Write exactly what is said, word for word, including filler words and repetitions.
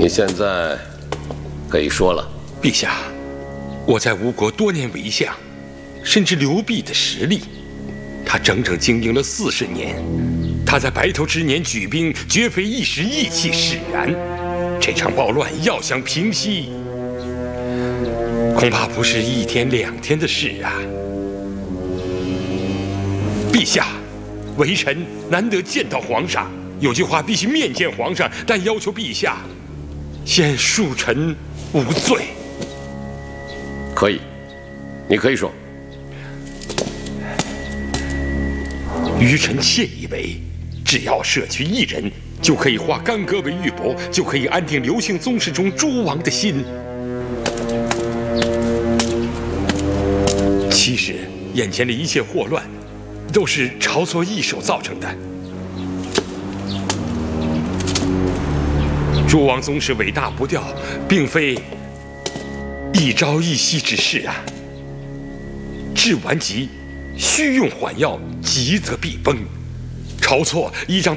你现在可以说了。 陛下，我在吴国多年为相，深知刘辟的实力。他整整经营了四十年，他在白头之年举兵，绝非一时意气使然。这场暴乱要想平息，恐怕不是一天两天的事啊！陛下，微臣难得见到皇上，有句话必须面见皇上，但要求陛下先恕臣无罪。 可以，你可以说。 愚臣窃以为，只要摄取一人，就可以化干戈为玉帛，就可以安定刘姓宗室中诸王的心。其实，眼前的一切祸乱，都是晁错一手造成的。诸王宗室尾大不掉，并非一朝一夕之事啊。治顽疾，须用缓药，急则必崩。晁错依仗